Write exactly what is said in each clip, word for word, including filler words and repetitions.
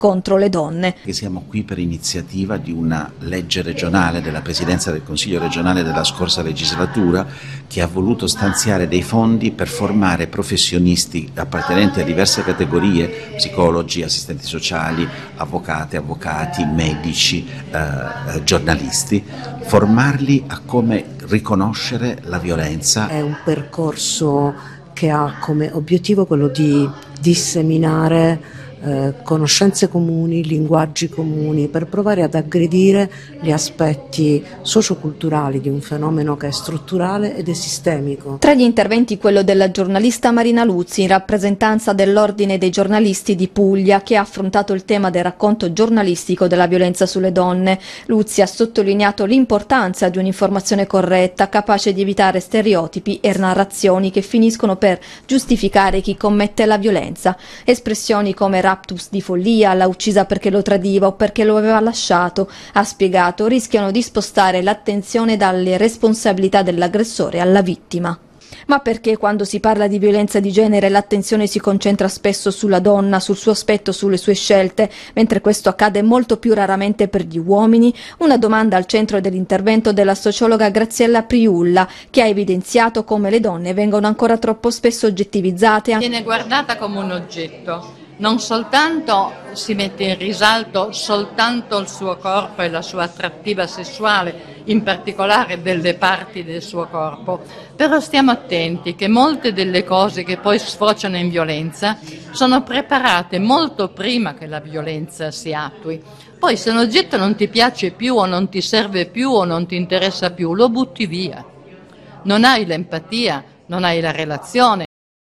contro le donne. Che siamo qui per iniziativa di una legge regionale della Presidenza del Consiglio regionale della scorsa legislatura che ha voluto stanziare dei fondi per formare professionisti appartenenti a diverse categorie, psicologi, assistenti sociali, avvocate, avvocati, medici, eh, giornalisti, formarli a come riconoscere la violenza. È un percorso che ha come obiettivo quello di disseminare Eh, conoscenze comuni, linguaggi comuni, per provare ad aggredire gli aspetti socioculturali di un fenomeno che è strutturale ed è sistemico. Tra gli interventi quello della giornalista Marina Luzzi in rappresentanza dell'Ordine dei giornalisti di Puglia, che ha affrontato il tema del racconto giornalistico della violenza sulle donne. Luzzi ha sottolineato l'importanza di un'informazione corretta, capace di evitare stereotipi e narrazioni che finiscono per giustificare chi commette la violenza. Espressioni come raptus di follia, l'ha uccisa perché lo tradiva o perché lo aveva lasciato, ha spiegato, rischiano di spostare l'attenzione dalle responsabilità dell'aggressore alla vittima. Ma perché quando si parla di violenza di genere l'attenzione si concentra spesso sulla donna, sul suo aspetto, sulle sue scelte, mentre questo accade molto più raramente per gli uomini? Una domanda al centro dell'intervento della sociologa Graziella Priulla, che ha evidenziato come le donne vengono ancora troppo spesso oggettivizzate. Viene guardata come un oggetto. Non soltanto si mette in risalto soltanto il suo corpo e la sua attrattiva sessuale, in particolare delle parti del suo corpo, però stiamo attenti che molte delle cose che poi sfociano in violenza sono preparate molto prima che la violenza si attui. Poi se un oggetto non ti piace più o non ti serve più o non ti interessa più, lo butti via. Non hai l'empatia, non hai la relazione.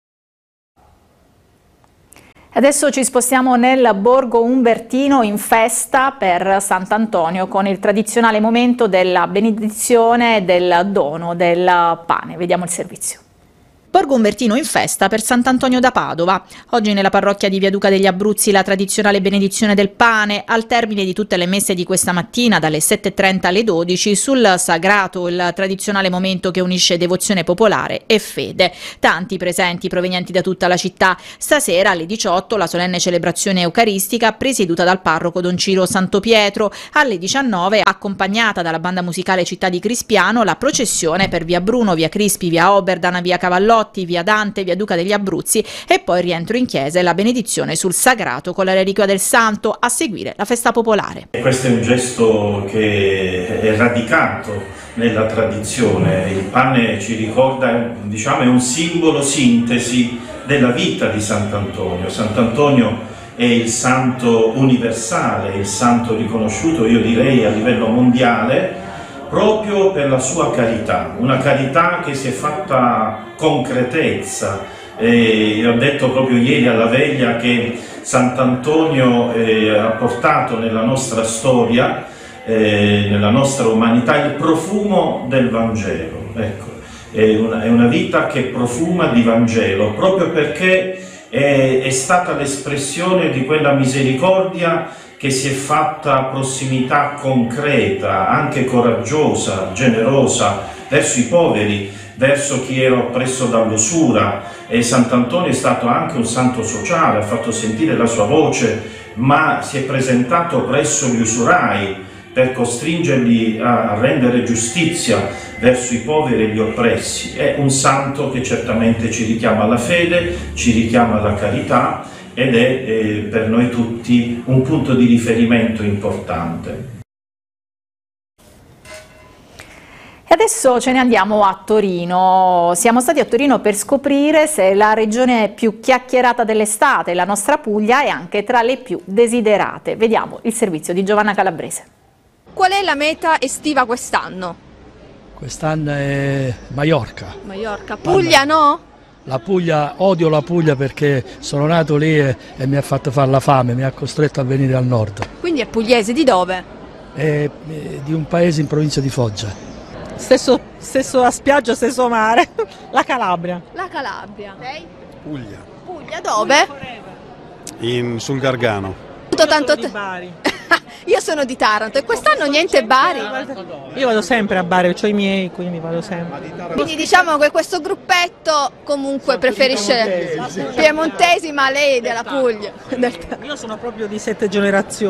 Adesso ci spostiamo nel Borgo Umbertino in festa per Sant'Antonio con il tradizionale momento della benedizione e del dono del pane. Vediamo il servizio. Borgo Umbertino in festa per Sant'Antonio da Padova. Oggi nella parrocchia di Viaduca degli Abruzzi la tradizionale benedizione del pane, al termine di tutte le messe di questa mattina dalle sette e trenta alle dodici, sul sagrato, il tradizionale momento che unisce devozione popolare e fede. Tanti presenti provenienti da tutta la città. Stasera alle diciotto la solenne celebrazione eucaristica presieduta dal parroco Don Ciro Santopietro. Alle diciannove, accompagnata dalla banda musicale Città di Crispiano, la processione per via Bruno, via Crispi, via Oberdan, via Cavallotti, via Dante, via Duca degli Abruzzi e poi rientro in chiesa e la benedizione sul sagrato con la reliquia del santo, a seguire la festa popolare. E questo è un gesto che è radicato nella tradizione. Il pane ci ricorda, diciamo, è un simbolo sintesi della vita di Sant'Antonio. Sant'Antonio è il santo universale, il santo riconosciuto, io direi, a livello mondiale, proprio per la sua carità, una carità che si è fatta concretezza. E ho detto proprio ieri alla veglia che Sant'Antonio eh, ha portato nella nostra storia, eh, nella nostra umanità, il profumo del Vangelo. Ecco, è una, è una vita che profuma di Vangelo, proprio perché è, è stata l'espressione di quella misericordia che si è fatta prossimità concreta, anche coraggiosa, generosa, verso i poveri, verso chi era oppresso dall'usura. E Sant'Antonio è stato anche un santo sociale, ha fatto sentire la sua voce, ma si è presentato presso gli usurai per costringerli a rendere giustizia verso i poveri e gli oppressi. È un santo che certamente ci richiama alla fede, ci richiama alla carità, ed è eh, per noi tutti un punto di riferimento importante. E adesso ce ne andiamo a Torino. Siamo stati a Torino per scoprire se la regione più chiacchierata dell'estate, la nostra Puglia, è anche tra le più desiderate. Vediamo il servizio di Giovanna Calabrese. Qual è la meta estiva quest'anno? Quest'anno è Maiorca. Maiorca. Puglia no? La Puglia, odio la Puglia perché sono nato lì e, e mi ha fatto fare la fame, mi ha costretto a venire al nord. Quindi è pugliese, di dove? È, è di un paese in provincia di Foggia. Stesso, stesso a spiaggia, stesso mare, la Calabria. La Calabria. Lei? Puglia. Puglia dove? In, sul Gargano. Tanto di Bari. Io sono di Taranto e quest'anno niente Bari. Io vado sempre a Bari, ho i miei, quindi vado sempre. Quindi diciamo che questo gruppetto comunque preferisce piemontesi, ma lei è della Puglia. Io sono proprio di sette generazioni.